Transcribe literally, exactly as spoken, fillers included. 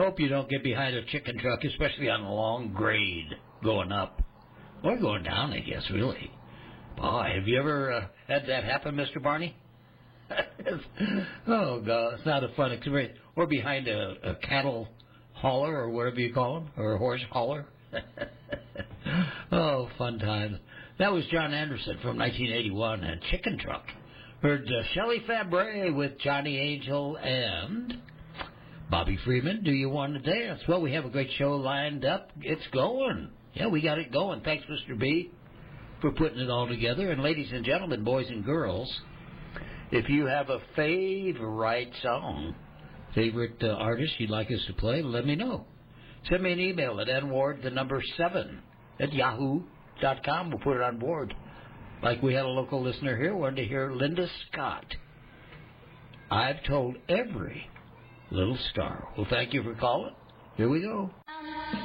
Hope you don't get behind a chicken truck, especially on a long grade going up. Or going down, I guess, really. Boy, have you ever uh, had that happen, Mister Barney? Oh, God, it's not a fun experience. Or behind a, a cattle hauler, or whatever you call them, or a horse hauler. Oh, fun times. That was John Anderson from nineteen eighty-one and Chicken Truck. Heard uh, Shelley Fabre with Johnny Angel and Bobby Freeman. Do you want to dance? Well, we have a great show lined up. It's going. Yeah, we got it going. Thanks, Mister B, for putting it all together. And ladies and gentlemen, boys and girls, if you have a favorite song, favorite uh, artist you'd like us to play, let me know. Send me an email at n ward, the number seven, at yahoo dot com. We'll put it on board. Like we had a local listener here, wanted to hear Linda Scott. I've told every little star. Well, thank you for calling. Here we go.